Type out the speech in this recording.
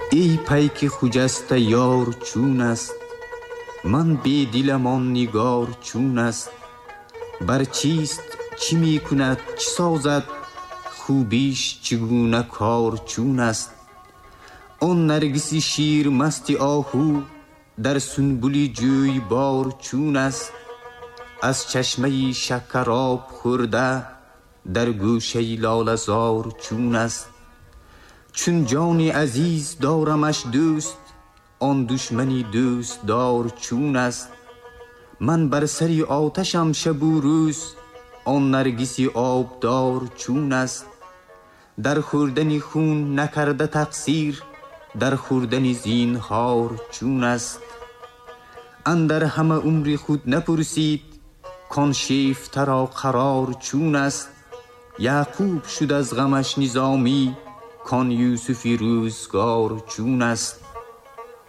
ای پیک خجسته یار چون است، من بی دلم آن نگار چون است. بر چیست چی می کند چی سازد، خوبیش چگونه کار چون است. آن نرگسی شیر مست آهو، در سنبولی جوی بار چون است. از چشمه شکراب خورده، در گوشه لاله زار چون است. چون جان عزیز دارمش دوست، آن دشمنی دوست دار چون است. من بر سری آتشم شب و روز، آن نرگسی آبدار چون است. در خوردن خون نکرده تقصیر، در خوردن زینهار چون است. اندر همه عمر خود نپرسید، کان شیفته را قرار چون است. یعقوب شد از غمش نظامی، کان یوسفی روزگار چون است.